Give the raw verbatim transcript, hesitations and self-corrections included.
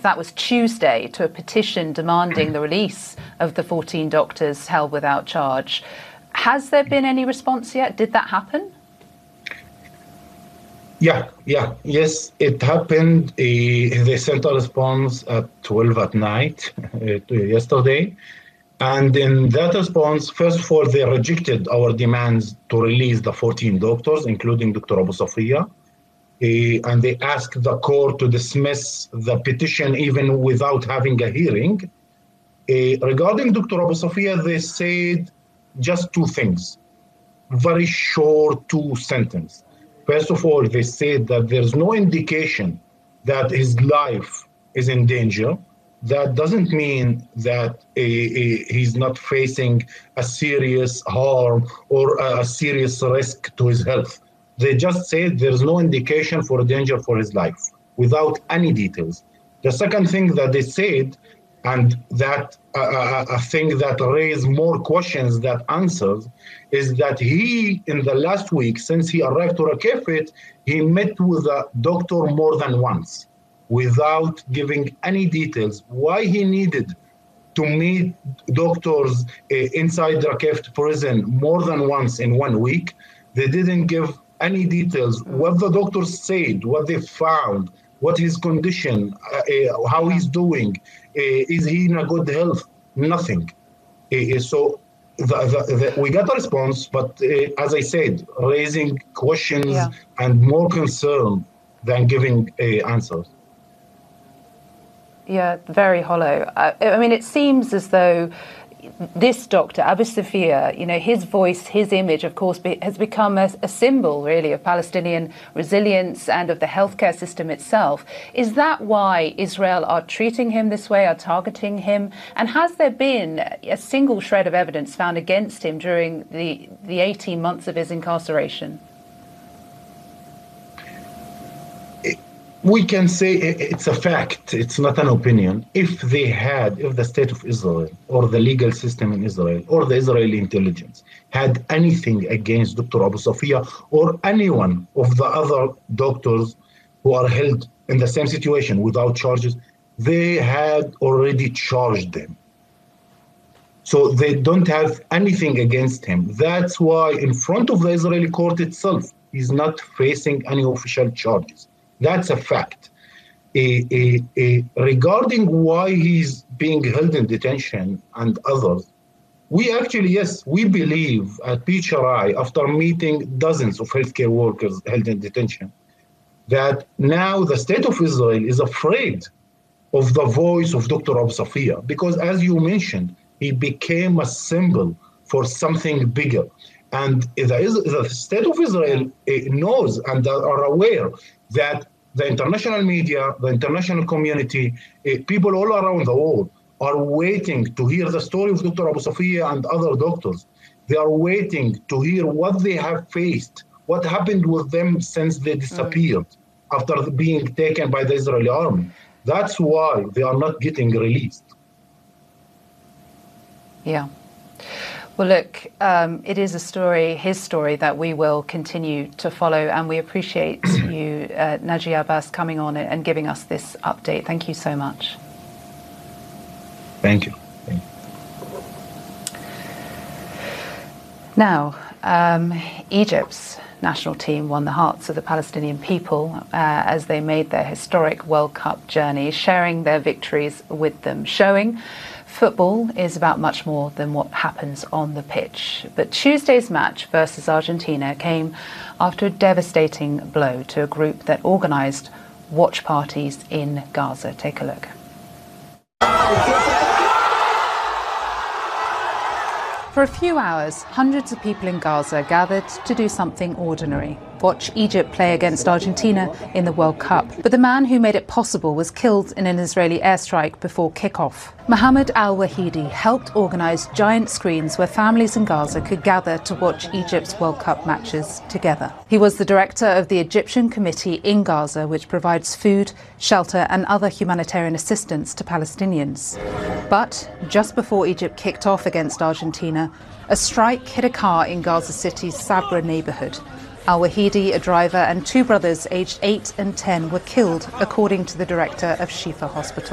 that was Tuesday, to a petition demanding the release of the fourteen doctors held without charge. Has there been any response yet? Did that happen? Yeah, yeah, yes, it happened. Uh, they sent a response at twelve at night uh, yesterday. And in that response, first of all, they rejected our demands to release the fourteen doctors, including Doctor Abu Safia. Uh, and they asked the court to dismiss the petition even without having a hearing. Uh, regarding Doctor Abu Safia, they said just two things, very short two sentences. First of all, they said that there's no indication that his life is in danger. That doesn't mean that uh, he's not facing a serious harm or a serious risk to his health. They just said there's no indication for danger for his life without any details. The second thing that they said, and that uh, a thing that raised more questions than answers, is that he, in the last week, since he arrived to Rakefet, he met with a doctor more than once without giving any details why he needed to meet doctors uh, inside Rakefet prison more than once in one week. They didn't give any details, what the doctors said, what they found, what his condition, uh, uh, how he's doing, uh, is he in a good health? Nothing. Uh, so the, the, the, we got a response, but uh, as I said, raising questions yeah. and more concern than giving uh, answers. Yeah, very hollow. I, I mean, it seems as though this doctor, Abu Safia, you know, his voice, his image, of course, be, has become a, a symbol, really, of Palestinian resilience and of the healthcare system itself. Is that why Israel are treating him this way, are targeting him? And has there been a single shred of evidence found against him during the, the eighteen months of his incarceration? We can say it's a fact, it's not an opinion. If they had, if the state of Israel or the legal system in Israel or the Israeli intelligence had anything against Doctor Abu Safia or anyone of the other doctors who are held in the same situation without charges, they had already charged them. So they don't have anything against him. That's why in front of the Israeli court itself, he's not facing any official charges. That's a fact. Uh, uh, uh, regarding why he's being held in detention and others, we actually, yes, we believe at P H R I, after meeting dozens of healthcare workers held in detention, that now the state of Israel is afraid of the voice of Doctor Abu Safia, because as you mentioned, he became a symbol for something bigger. And the, the state of Israel uh, knows and are aware that the international media, the international community, uh, people all around the world are waiting to hear the story of Doctor Abu Safia and other doctors. They are waiting to hear what they have faced, what happened with them since they disappeared mm. after being taken by the Israeli army. That's why they are not getting released. Yeah. Well, look, um, it is a story, his story, that we will continue to follow, and we appreciate you, uh, Naji Abbas, coming on and giving us this update. Thank you so much. Thank you. Thank you. Now, um, Egypt's national team won the hearts of the Palestinian people uh, as they made their historic World Cup journey, sharing their victories with them, showing football is about much more than what happens on the pitch. But Tuesday's match versus Argentina came after a devastating blow to a group that organised watch parties in Gaza. Take a look. For a few hours, hundreds of people in Gaza gathered to do something ordinary: watch Egypt play against Argentina in the World Cup. But the man who made it possible was killed in an Israeli airstrike before kick-off. Mohammed Al-Wahidi helped organise giant screens where families in Gaza could gather to watch Egypt's World Cup matches together. He was the director of the Egyptian committee in Gaza, which provides food, shelter and other humanitarian assistance to Palestinians. But just before Egypt kicked off against Argentina, a strike hit a car in Gaza City's Sabra neighbourhood. Al-Wahidi, a driver, and two brothers aged eight and ten were killed, according to the director of Shifa Hospital.